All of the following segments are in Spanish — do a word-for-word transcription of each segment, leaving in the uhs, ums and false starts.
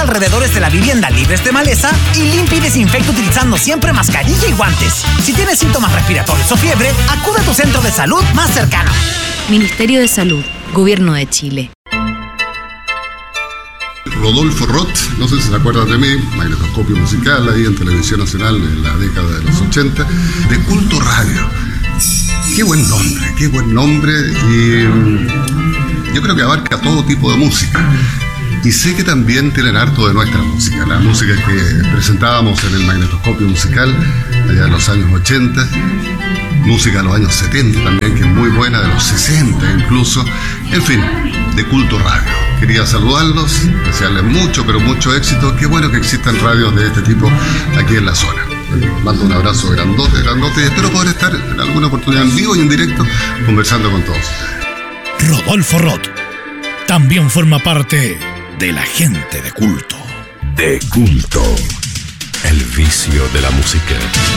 alrededores de la vivienda libres de maleza y limpia y desinfecta utilizando siempre mascarilla y guantes. Si tienes síntomas respiratorios o fiebre, acude a tu centro de salud más cercano. Ministerio de Salud, Gobierno de Chile. Rodolfo Roth, no sé si se acuerdan de mí, magnetoscopio musical ahí en Televisión Nacional en la década de los ochenta, de Culto Radio. Qué buen nombre, qué buen nombre, y yo creo que abarca todo tipo de música. Y sé que también tienen harto de nuestra música, la música que presentábamos en el magnetoscopio musical allá en los años ochenta, música de los años setenta también, que es muy buena, de los sesenta incluso, en fin, de Culto Radio. Quería saludarlos, desearles mucho, pero mucho éxito. Qué bueno que existan radios de este tipo aquí en la zona. Mando un abrazo grandote, grandote, y espero poder estar en alguna oportunidad en vivo y en directo conversando con todos ustedes. Rodolfo Roth también forma parte de la gente de culto. De culto, el vicio de la música.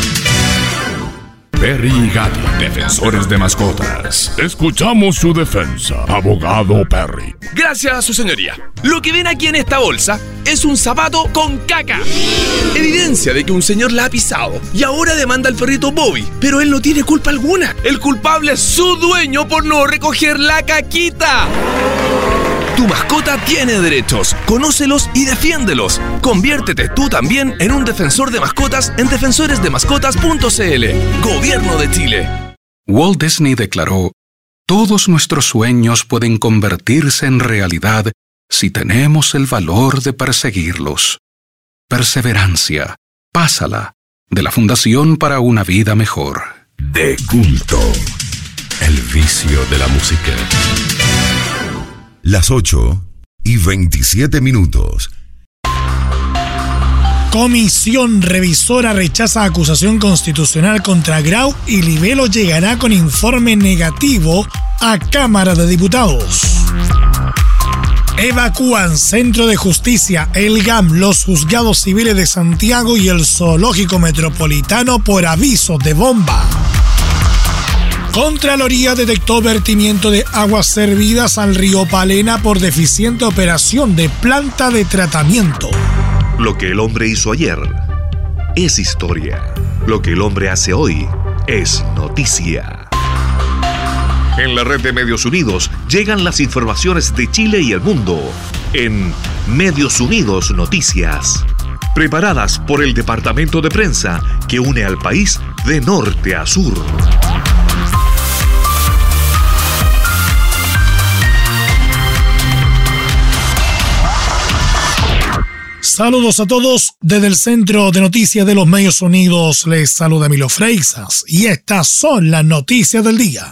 Perry y Gato, defensores de mascotas. Escuchamos su defensa, abogado Perry. Gracias, su señoría. Lo que ven aquí en esta bolsa es un zapato con caca. Evidencia de que un señor la ha pisado y ahora demanda al perrito Bobby, pero él no tiene culpa alguna. El culpable es su dueño por no recoger la caquita. Tu mascota tiene derechos, conócelos y defiéndelos. Conviértete tú también en un defensor de mascotas en defensores de mascotas punto c l. Gobierno de Chile. Walt Disney declaró: todos nuestros sueños pueden convertirse en realidad si tenemos el valor de perseguirlos. Perseverancia, pásala, de la Fundación para una Vida Mejor. De culto, el vicio de la música. Las ocho y veintisiete minutos. Comisión revisora rechaza acusación constitucional contra Grau y Livelo llegará con informe negativo a Cámara de Diputados. Evacúan Centro de Justicia, el G A M, los juzgados civiles de Santiago y el Zoológico Metropolitano por aviso de bomba. Contraloría detectó vertimiento de aguas servidas al río Palena por deficiente operación de planta de tratamiento. Lo que el hombre hizo ayer es historia. Lo que el hombre hace hoy es noticia. En la red de Medios Unidos llegan las informaciones de Chile y el mundo en Medios Unidos Noticias, preparadas por el departamento de prensa que une al país de norte a sur. Saludos a todos desde el Centro de Noticias de los Medios Unidos. Les saluda Emilio Freixas y estas son las noticias del día.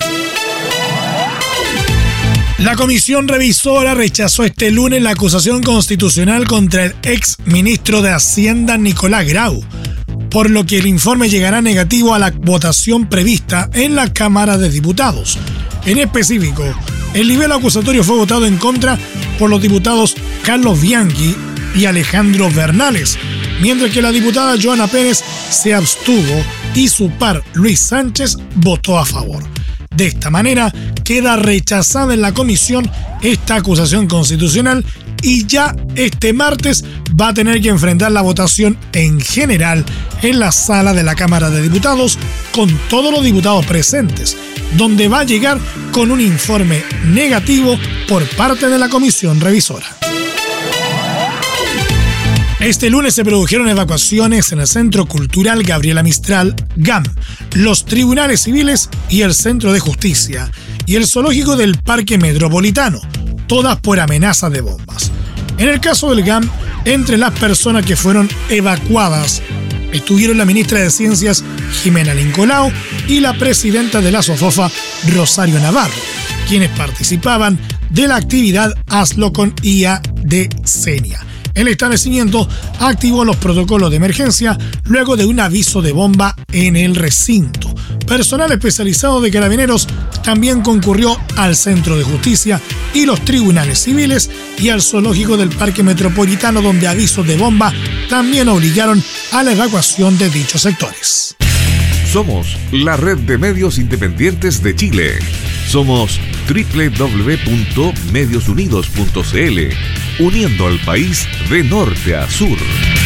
La comisión revisora rechazó este lunes la acusación constitucional contra el ex ministro de Hacienda Nicolás Grau, por lo que el informe llegará negativo a la votación prevista en la Cámara de Diputados. En específico, el nivel acusatorio fue votado en contra por los diputados Carlos Bianchi y Alejandro Bernales, mientras que la diputada Joana Pérez se abstuvo y su par Luis Sánchez votó a favor. De esta manera, queda rechazada en la comisión esta acusación constitucional y ya este martes va a tener que enfrentar la votación en general en la sala de la Cámara de Diputados con todos los diputados presentes, donde va a llegar con un informe negativo por parte de la comisión revisora. Este lunes se produjeron evacuaciones en el Centro Cultural Gabriela Mistral, G A M, los tribunales civiles y el Centro de Justicia, y el Zoológico del Parque Metropolitano, todas por amenaza de bombas. En el caso del G A M, entre las personas que fueron evacuadas estuvieron la ministra de Ciencias, Jimena Lincolao, y la presidenta de la SOFOFA, Rosario Navarro, quienes participaban de la actividad Hazlo con I A de Senia. El establecimiento activó los protocolos de emergencia luego de un aviso de bomba en el recinto. Personal especializado de Carabineros también concurrió al Centro de Justicia y los tribunales civiles y al Zoológico del Parque Metropolitano, donde avisos de bomba también obligaron a la evacuación de dichos sectores. Somos la red de medios independientes de Chile. Somos doble u doble u doble u punto medios unidos punto c l. uniendo al país de norte a sur.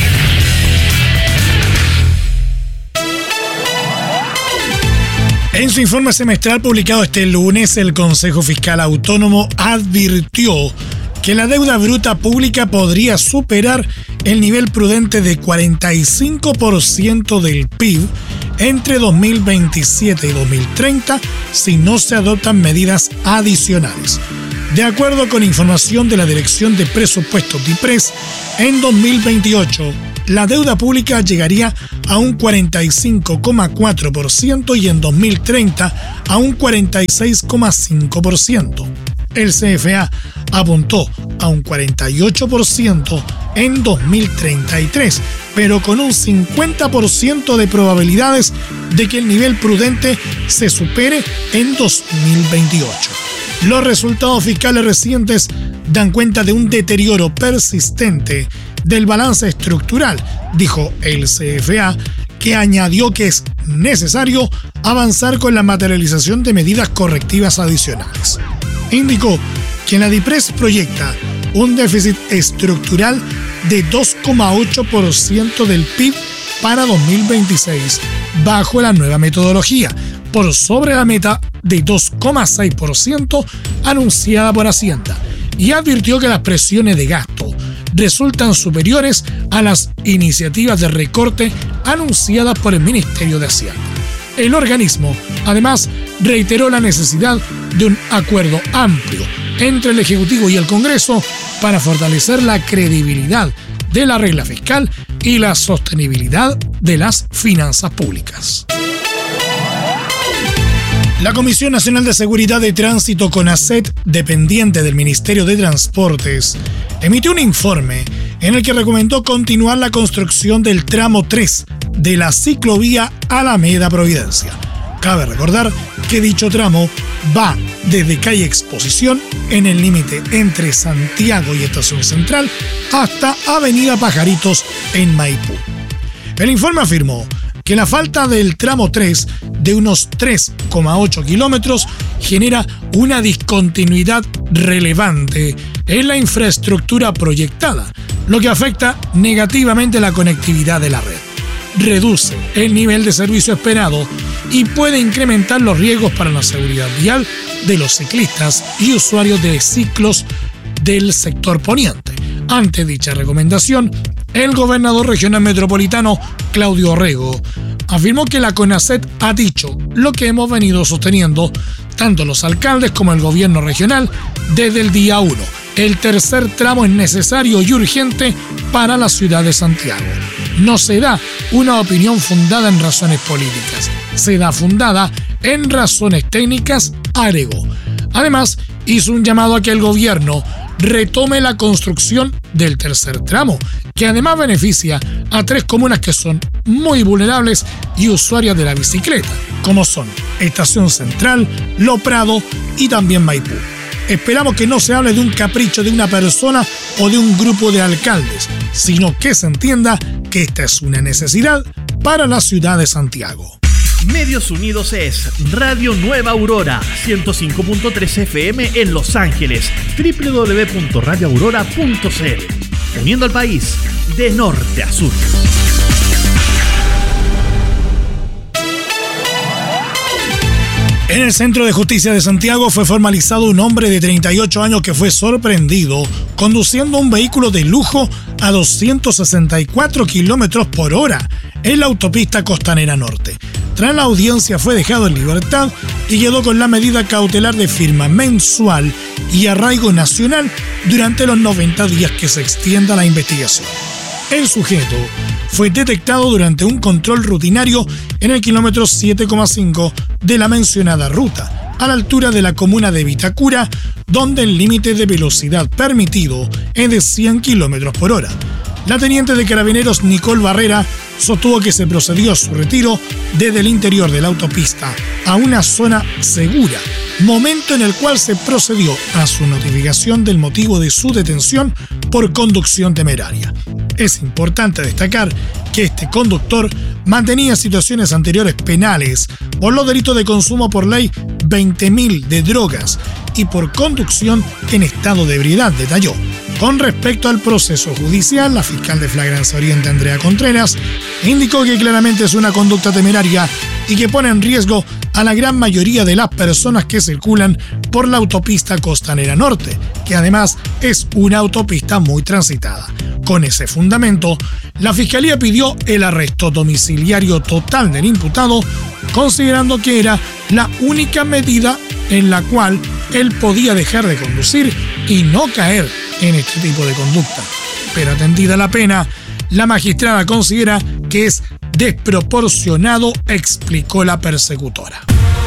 En su informe semestral publicado este lunes, el Consejo Fiscal Autónomo advirtió que la deuda bruta pública podría superar el nivel prudente de cuarenta y cinco por ciento del P I B entre dos mil veintisiete y dos mil treinta si no se adoptan medidas adicionales. De acuerdo con información de la Dirección de Presupuestos DIPRES, en dos mil veintiocho la deuda pública llegaría a un cuarenta y cinco coma cuatro por ciento y en dos mil treinta a un cuarenta y seis coma cinco por ciento. El C F A apuntó a un cuarenta y ocho por ciento en dos mil treinta y tres, pero con un cincuenta por ciento de probabilidades de que el nivel prudente se supere en dos mil veintiocho. Los resultados fiscales recientes dan cuenta de un deterioro persistente del balance estructural, dijo el C F A, que añadió que es necesario avanzar con la materialización de medidas correctivas adicionales. Indicó que la DIPRES proyecta un déficit estructural de dos coma ocho por ciento del P I B para dos mil veintiséis bajo la nueva metodología, por sobre la meta de dos coma seis por ciento anunciada por Hacienda, y advirtió que las presiones de gasto resultan superiores a las iniciativas de recorte anunciadas por el Ministerio de Hacienda. El organismo, además, reiteró la necesidad de un acuerdo amplio entre el Ejecutivo y el Congreso para fortalecer la credibilidad de la regla fiscal y la sostenibilidad de las finanzas públicas. La Comisión Nacional de Seguridad de Tránsito, CONACET, dependiente del Ministerio de Transportes, emitió un informe en el que recomendó continuar la construcción del tramo tres de la ciclovía Alameda Providencia. Cabe recordar que dicho tramo va desde calle Exposición, en el límite entre Santiago y Estación Central, hasta Avenida Pajaritos en Maipú. El informe afirmó que la falta del tramo tres de unos tres coma ocho kilómetros genera una discontinuidad relevante en la infraestructura proyectada, lo que afecta negativamente la conectividad de la red, reduce el nivel de servicio esperado y puede incrementar los riesgos para la seguridad vial de los ciclistas y usuarios de ciclos del sector poniente. Ante dicha recomendación, el gobernador regional metropolitano, Claudio Orrego, afirmó que la CONACET ha dicho lo que hemos venido sosteniendo tanto los alcaldes como el gobierno regional desde el día uno. El tercer tramo es necesario y urgente para la ciudad de Santiago. No se da una opinión fundada en razones políticas, se da fundada en razones técnicas, agregó. Además, hizo un llamado a que el gobierno retome la construcción del tercer tramo, que además beneficia a tres comunas que son muy vulnerables y usuarias de la bicicleta, como son Estación Central, Lo Prado y también Maipú. Esperamos que no se hable de un capricho de una persona o de un grupo de alcaldes, sino que se entienda que esta es una necesidad para la ciudad de Santiago. Medios Unidos es Radio Nueva Aurora, ciento cinco punto tres F M en Los Ángeles, doble u doble u doble u punto radio aurora punto c l, uniendo al país de norte a sur. En el Centro de Justicia de Santiago fue formalizado un hombre de treinta y ocho años que fue sorprendido conduciendo un vehículo de lujo a doscientos sesenta y cuatro kilómetros por hora en la autopista Costanera Norte. Tras la audiencia fue dejado en libertad y quedó con la medida cautelar de firma mensual y arraigo nacional durante los noventa días que se extienda la investigación. El sujeto fue detectado durante un control rutinario en el kilómetro siete coma cinco de la mencionada ruta, a la altura de la comuna de Vitacura, donde el límite de velocidad permitido es de cien kilómetros por hora. La teniente de carabineros Nicole Barrera sostuvo que se procedió a su retiro desde el interior de la autopista a una zona segura, momento en el cual se procedió a su notificación del motivo de su detención por conducción temeraria. Es importante destacar que este conductor mantenía situaciones anteriores penales por los delitos de consumo por ley veinte mil de drogas y por conducción en estado de ebriedad, detalló. Con respecto al proceso judicial, la fiscal de Flagrancia Oriente, Andrea Contreras, indicó que claramente es una conducta temeraria y que pone en riesgo a la gran mayoría de las personas que circulan por la autopista Costanera Norte, que además es una autopista muy transitada. Con ese fundamento, la Fiscalía pidió el arresto domiciliario total del imputado, considerando que era la única medida en la cual él podía dejar de conducir y no caer en este tipo de conducta. Pero atendida la pena, la magistrada considera que es desproporcionado, explicó la persecutora.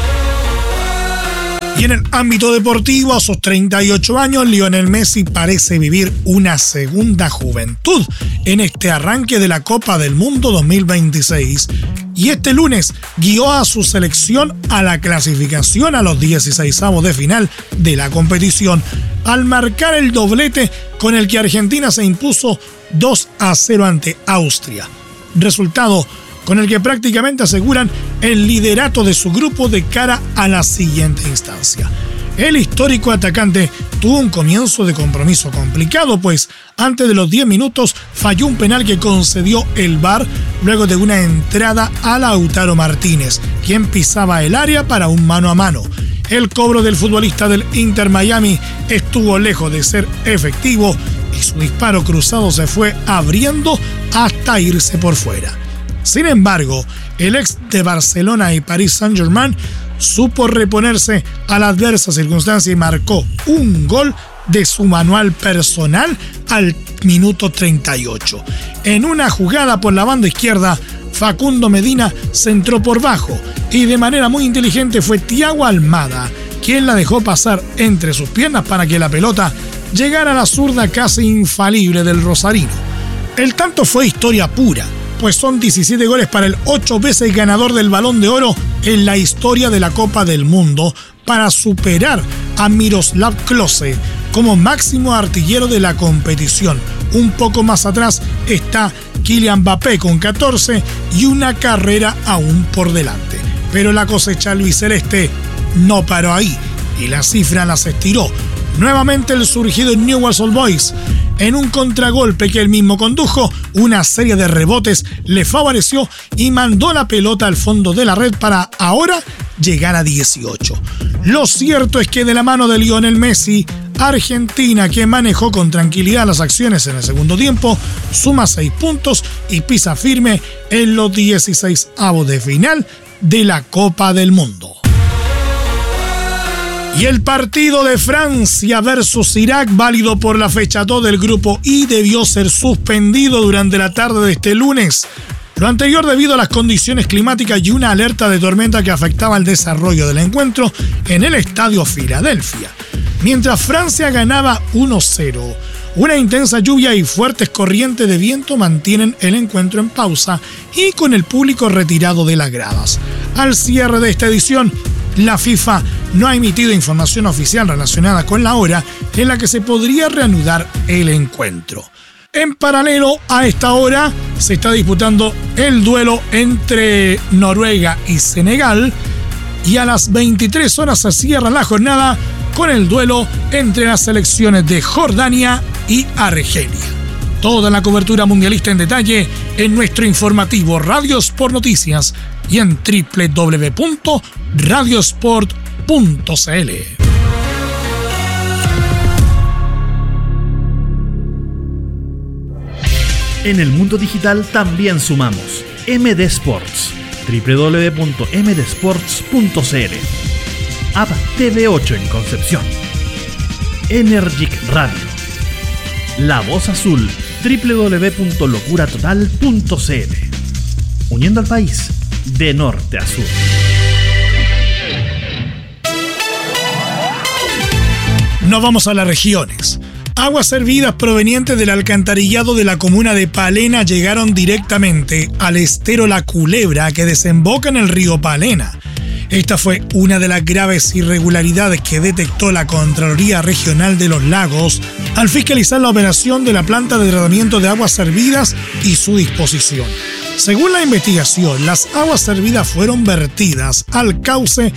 Y en el ámbito deportivo, a sus treinta y ocho años, Lionel Messi parece vivir una segunda juventud en este arranque de la Copa del Mundo dos mil veintiséis. Y este lunes guió a su selección a la clasificación a los dieciseisavos de final de la competición, al marcar el doblete con el que Argentina se impuso dos a cero ante Austria. Resultado con el que prácticamente aseguran el liderato de su grupo de cara a la siguiente instancia. El histórico atacante tuvo un comienzo de compromiso complicado, pues antes de los diez minutos falló un penal que concedió el V A R luego de una entrada a Lautaro Martínez, quien pisaba el área para un mano a mano. El cobro del futbolista del Inter Miami estuvo lejos de ser efectivo y su disparo cruzado se fue abriendo hasta irse por fuera. Sin embargo, el ex de Barcelona y Paris Saint-Germain supo reponerse a la adversa circunstancia y marcó un gol de su manual personal al minuto treinta y ocho. En una jugada por la banda izquierda, Facundo Medina centró por bajo y de manera muy inteligente fue Thiago Almada quien la dejó pasar entre sus piernas para que la pelota llegara a la zurda casi infalible del rosarino. El tanto fue historia pura, pues son diecisiete goles para el ocho veces ganador del Balón de Oro en la historia de la Copa del Mundo, para superar a Miroslav Klose como máximo artillero de la competición. Un poco más atrás está Kylian Mbappé con catorce y una carrera aún por delante. Pero la cosecha albiceleste no paró ahí y la cifra las estiró. Nuevamente el surgido Newell's Old Boys, en un contragolpe que él mismo condujo, una serie de rebotes le favoreció y mandó la pelota al fondo de la red para ahora llegar a dieciocho. Lo cierto es que de la mano de Lionel Messi, Argentina, que manejó con tranquilidad las acciones en el segundo tiempo, suma seis puntos y pisa firme en los dieciseisavos de final de la Copa del Mundo. Y el partido de Francia versus Irak, válido por la fecha dos del grupo I, debió ser suspendido durante la tarde de este lunes. Lo anterior debido a las condiciones climáticas y una alerta de tormenta que afectaba el desarrollo del encuentro en el Estadio Filadelfia. Mientras Francia ganaba uno cero, una intensa lluvia y fuertes corrientes de viento mantienen el encuentro en pausa y con el público retirado de las gradas. Al cierre de esta edición, la FIFA no ha emitido información oficial relacionada con la hora en la que se podría reanudar el encuentro. En paralelo a esta hora se está disputando el duelo entre Noruega y Senegal y a las veintitrés horas se cierra la jornada con el duelo entre las selecciones de Jordania y Argelia. Toda la cobertura mundialista en detalle en nuestro informativo Radio Sport Noticias y en doble u doble u doble u punto radiosport punto c l. En el mundo digital también sumamos M D Sports, doble u doble u doble u punto m d sports punto c l, App T V ocho en Concepción, Energic Radio, La Voz Azul, doble u doble u doble u punto locura total punto c l, uniendo al país de norte a sur. Nos vamos a las regiones. Aguas servidas provenientes del alcantarillado de la comuna de Palena llegaron directamente al estero La Culebra, que desemboca en el río Palena. Esta fue una de las graves irregularidades que detectó la Contraloría Regional de los Lagos al fiscalizar la operación de la planta de tratamiento de aguas servidas y su disposición. Según la investigación, las aguas servidas fueron vertidas al cauce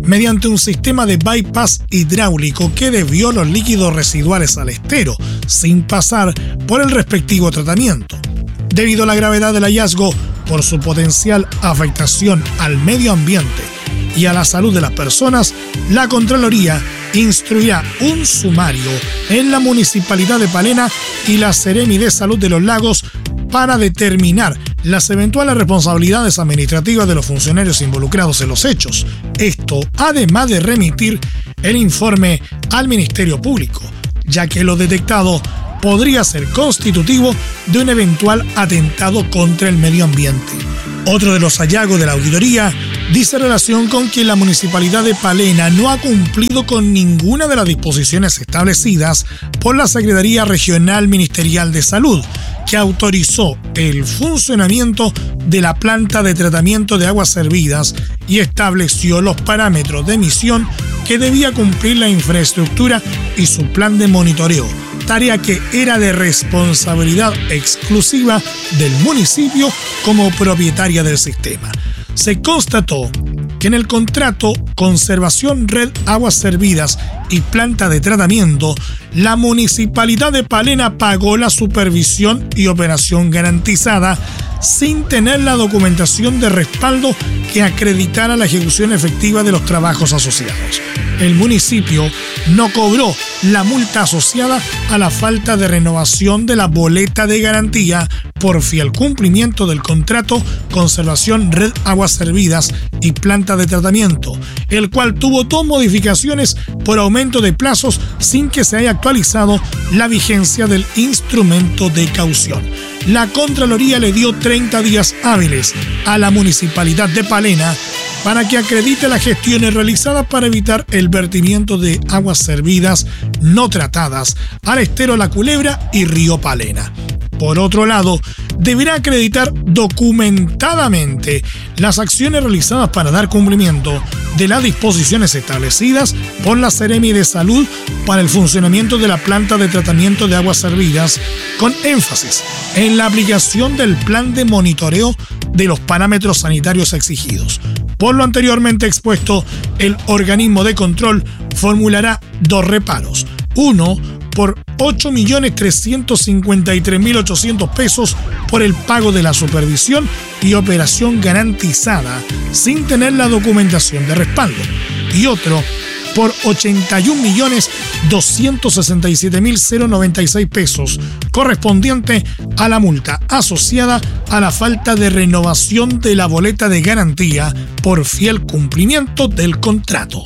mediante un sistema de bypass hidráulico que desvió los líquidos residuales al estero, sin pasar por el respectivo tratamiento. Debido a la gravedad del hallazgo, por su potencial afectación al medio ambiente y a la salud de las personas, la Contraloría instruirá un sumario en la Municipalidad de Palena y la Seremi de Salud de los Lagos para determinar las eventuales responsabilidades administrativas de los funcionarios involucrados en los hechos. Esto, además de remitir el informe al Ministerio Público, ya que lo detectado podría ser constitutivo de un eventual atentado contra el medio ambiente. Otro de los hallazgos de la auditoría dice relación con que la Municipalidad de Palena no ha cumplido con ninguna de las disposiciones establecidas por la Secretaría Regional Ministerial de Salud, que autorizó el funcionamiento de la planta de tratamiento de aguas servidas y estableció los parámetros de emisión que debía cumplir la infraestructura y su plan de monitoreo, tarea que era de responsabilidad exclusiva del municipio como propietaria del sistema. Se constató que en el contrato Conservación Red Aguas Servidas y Planta de Tratamiento, la Municipalidad de Palena pagó la supervisión y operación garantizada sin tener la documentación de respaldo que acreditara la ejecución efectiva de los trabajos asociados. El municipio no cobró la multa asociada a la falta de renovación de la boleta de garantía por fiel cumplimiento del contrato Conservación Red Aguas Servidas y Planta de Tratamiento, el cual tuvo dos modificaciones por aumento de plazos sin que se haya actualizado la vigencia del instrumento de caución. La Contraloría le dio treinta días hábiles a la Municipalidad de Palena para que acredite las gestiones realizadas para evitar el vertimiento de aguas servidas no tratadas al estero La Culebra y Río Palena. Por otro lado, deberá acreditar documentadamente las acciones realizadas para dar cumplimiento de las disposiciones establecidas por la Seremi de Salud para el funcionamiento de la planta de tratamiento de aguas servidas, con énfasis en la aplicación del plan de monitoreo de los parámetros sanitarios exigidos. Por lo anteriormente expuesto, el organismo de control formulará dos reparos. Uno, por ocho millones trescientos cincuenta y tres mil ochocientos pesos por el pago de la supervisión y operación garantizada sin tener la documentación de respaldo. Y otro, por ochenta y un millones doscientos sesenta y siete mil noventa y seis pesos, correspondiente a la multa asociada a la falta de renovación de la boleta de garantía por fiel cumplimiento del contrato.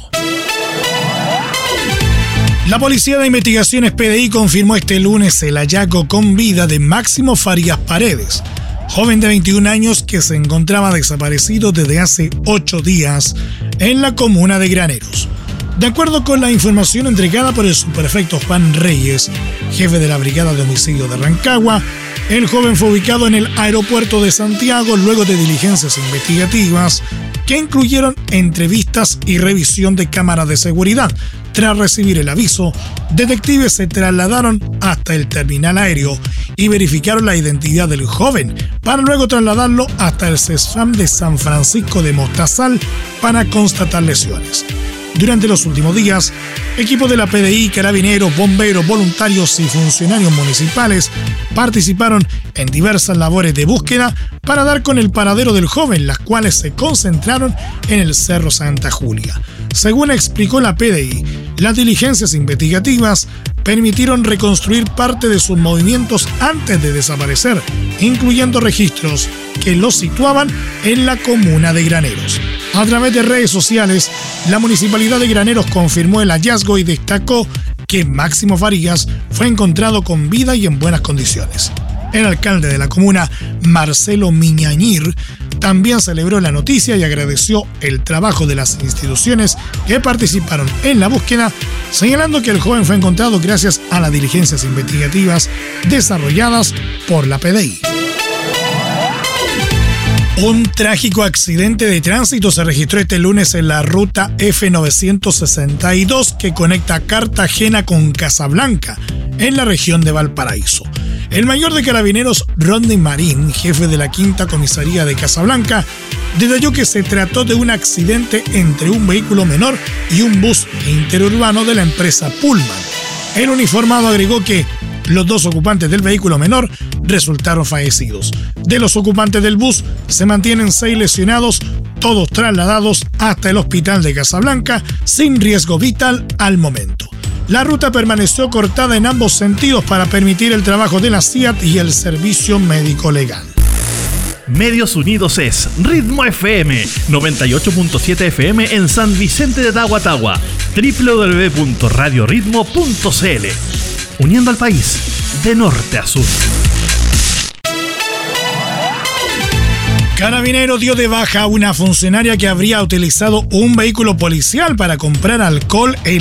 La Policía de Investigaciones P D I confirmó este lunes el hallazgo con vida de Máximo Farías Paredes, joven de veintiún años que se encontraba desaparecido desde hace ocho días en la comuna de Graneros. De acuerdo con la información entregada por el subprefecto Juan Reyes, jefe de la Brigada de Homicidio de Rancagua, el joven fue ubicado en el aeropuerto de Santiago luego de diligencias investigativas que incluyeron entrevistas y revisión de cámaras de seguridad. Tras recibir el aviso, detectives se trasladaron hasta el terminal aéreo y verificaron la identidad del joven para luego trasladarlo hasta el CESFAM de San Francisco de Mostazal para constatar lesiones. Durante los últimos días, equipos de la P D I, carabineros, bomberos, voluntarios y funcionarios municipales participaron en diversas labores de búsqueda para dar con el paradero del joven, las cuales se concentraron en el Cerro Santa Julia. Según explicó la P D I, las diligencias investigativas permitieron reconstruir parte de sus movimientos antes de desaparecer, incluyendo registros que los situaban en la comuna de Graneros. A través de redes sociales, la Municipalidad de Graneros confirmó el hallazgo y destacó que Máximo Farías fue encontrado con vida y en buenas condiciones. El alcalde de la comuna, Marcelo Miñañir, también celebró la noticia y agradeció el trabajo de las instituciones que participaron en la búsqueda, señalando que el joven fue encontrado gracias a las diligencias investigativas desarrolladas por la P D I. Un trágico accidente de tránsito se registró este lunes en la ruta F novecientos sesenta y dos que conecta Cartagena con Casablanca, en la región de Valparaíso. El mayor de carabineros Rodney Marín, jefe de la quinta comisaría de Casablanca, detalló que se trató de un accidente entre un vehículo menor y un bus interurbano de la empresa Pullman. El uniformado agregó que los dos ocupantes del vehículo menor resultaron fallecidos. De los ocupantes del bus se mantienen seis lesionados, todos trasladados hasta el hospital de Casablanca sin riesgo vital al momento. La ruta permaneció cortada en ambos sentidos para permitir el trabajo de la C I A T y el servicio médico legal. Medios Unidos es Ritmo F M, noventa y ocho punto siete F M en San Vicente de Tahuatahua, doble u doble u doble u punto radio ritmo punto c l, uniendo al país de norte a sur. Carabinero dio de baja a una funcionaria que habría utilizado un vehículo policial para comprar alcohol en